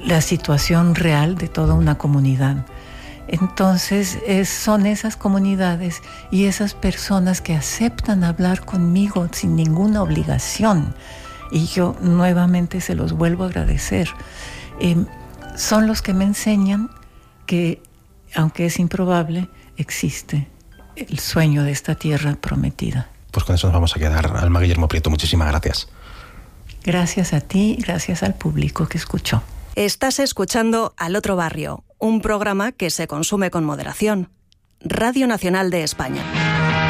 la situación real de toda una comunidad. Entonces son esas comunidades y esas personas que aceptan hablar conmigo sin ninguna obligación, y yo nuevamente se los vuelvo a agradecer. Son los que me enseñan que, aunque es improbable, existe el sueño de esta tierra prometida. Pues con eso nos vamos a quedar. Alma Guillermo Prieto, muchísimas gracias. Gracias a ti, gracias al público que escuchó. Estás escuchando Al Otro Barrio, un programa que se consume con moderación. Radio Nacional de España.